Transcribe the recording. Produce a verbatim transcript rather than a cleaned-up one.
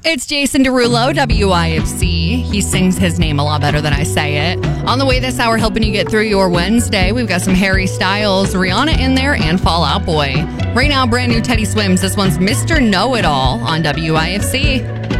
It's Jason Derulo, W I F C. He sings his name a lot better than I say it. On the way this hour, helping you get through your Wednesday, we've got some Harry Styles, Rihanna in there, and Fall Out Boy. Right now, brand new Teddy Swims. This one's Mister Know-It-All on W I F C.